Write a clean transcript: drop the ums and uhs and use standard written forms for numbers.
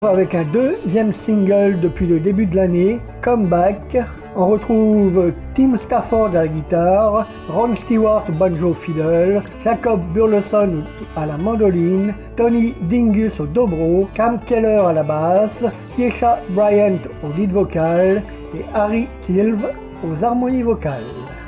Avec un deuxième single depuis le début de l'année, Comeback, on retrouve Tim Stafford à la guitare, Ron Stewart au banjo-fiddle, Jacob Burleson à la mandoline, Tony Dingus au dobro, Cam Keller à la basse, Tiesha Bryant au lead vocal et Harry Silve aux harmonies vocales.